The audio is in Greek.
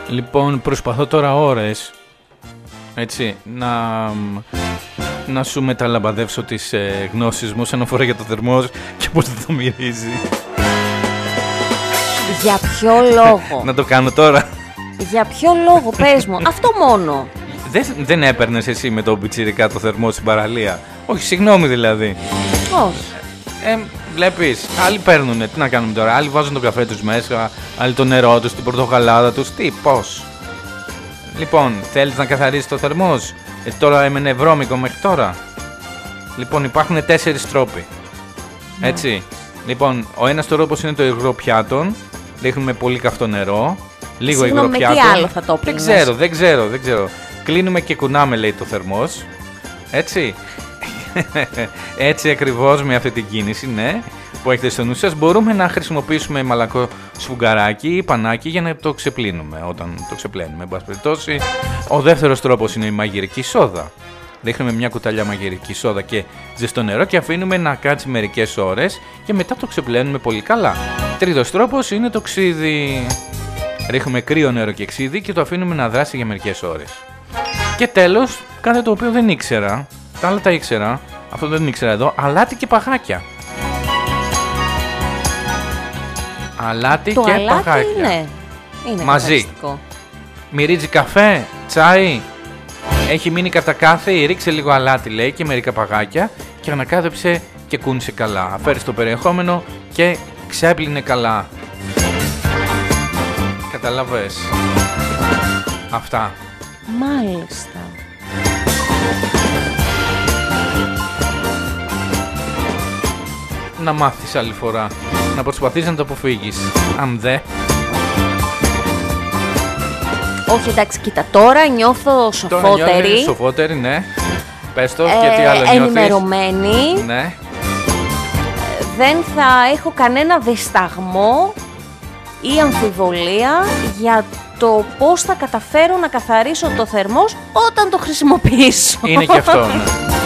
Λοιπόν, προσπαθώ τώρα ώρες, έτσι, να σου μεταλαμπαδεύσω τις γνώσεις μου όσον αφορά για το θερμός και πώς θα το μυρίζει. Για ποιο λόγο? Να το κάνω τώρα. Για ποιο λόγο, πες μου, αυτό μόνο. Δεν έπαιρνες εσύ με τον πιτσιρικά το θερμό στην παραλία? Όχι, συγγνώμη δηλαδή. Πώς? Βλέπεις, άλλοι παίρνουνε, τι να κάνουμε τώρα? Άλλοι βάζουν τον καφέ τους μέσα, άλλοι το νερό τους, την πορτοκαλάδα τους, πώς? Λοιπόν, θέλεις να καθαρίσεις το θερμός? Τώρα έμενε βρώμικο μέχρι τώρα. Λοιπόν, υπάρχουν 4 τρόποι. Έτσι. Λοιπόν, ο ένας τρόπος είναι το υγρό πιάτων. Ρίχνουμε πολύ καυτό νερό. Λίγο υγρό πιάτων. Με τι άλλο θα το πλύνεις? Δεν ξέρω. Κλείνουμε και κουνάμε, λέει, το θερμός. Έτσι. Έτσι ακριβώς, με αυτή την κίνηση, ναι, που έχετε στο νου σας, μπορούμε να χρησιμοποιήσουμε μαλακό σφουγγαράκι ή πανάκι για να το ξεπλύνουμε όταν το ξεπλένουμε, εν πάση περιπτώσει. Ο δεύτερος τρόπος είναι η μαγειρική σόδα. Ρίχνουμε μια κουταλιά μαγειρική σόδα και ζεστό νερό και αφήνουμε να κάτσει μερικές ώρες και μετά το ξεπλένουμε πολύ καλά. Τρίτος τρόπος είναι το ξύδι. Ρίχνουμε κρύο νερό και ξύδι και το αφήνουμε να δράσει για μερικές ώρες. Και τέλος, κάτι το οποίο δεν ήξερα, τα άλλα τα ήξερα, αυτό δεν ήξερα εδώ, αλάτι και παγάκια. Αλάτι το και αλάτι παγάκια. Είναι μαζί. καθαριστικό. Μυρίζει καφέ, τσάι, έχει μείνει κατακάθεη, ρίξε λίγο αλάτι, λέει, και μερικά παγάκια και ανακάδεψε και κούνησε καλά. Αφαίρεσε το περιεχόμενο και ξέπλυνε καλά. Καταλάβες? Αυτά. Μάλιστα. Να μάθεις άλλη φορά. Να προσπαθείς να το αποφύγεις. Αν δε. Όχι, εντάξει, κοίτα, τώρα νιώθω σοφότερη. Τώρα νιώθεις σοφότερη, ναι. Πες το, και τι άλλο νιώθεις? Ενημερωμένη. Ναι. Δεν θα έχω κανένα δισταγμό ή αμφιβολία για το πώς θα καταφέρω να καθαρίσω το θερμός όταν το χρησιμοποιήσω. Είναι και αυτό, ναι.